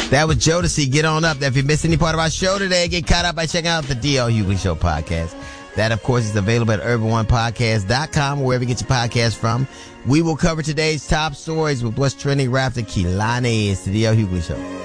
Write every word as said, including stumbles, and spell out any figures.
That was Jodeci. Get on up. If you missed any part of our show today, get caught up by checking out the D L Hughley Show podcast. That, of course, is available at urban one podcast dot com, wherever you get your podcast from. We will cover today's top stories with what's trending right after Kehlani. It's the D L Hughley Show.